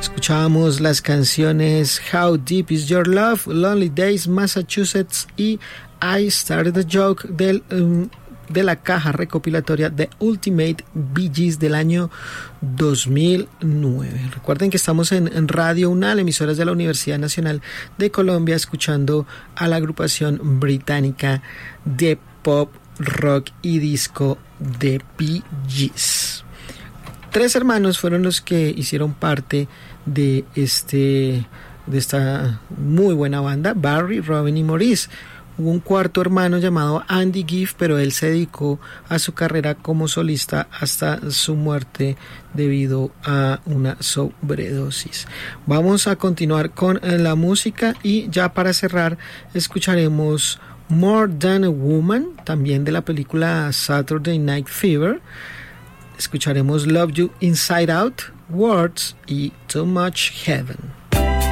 Escuchábamos las canciones How Deep Is Your Love, Lonely Days, Massachusetts y I Started a Joke de la caja recopilatoria de Ultimate Bee Gees del año 2009. Recuerden que estamos en Radio UNAL, emisoras de la Universidad Nacional de Colombia, escuchando a la agrupación británica de pop, rock y disco de Bee Gees. 3 hermanos fueron los que hicieron parte de esta muy buena banda: Barry, Robin y Maurice. Hubo un cuarto hermano llamado Andy Gibb, pero él se dedicó a su carrera como solista hasta su muerte debido a una sobredosis. Vamos a continuar con la música y ya para cerrar escucharemos More Than a Woman, también de la película Saturday Night Fever. Escucharemos Love You Inside Out, Words y Too Much Heaven.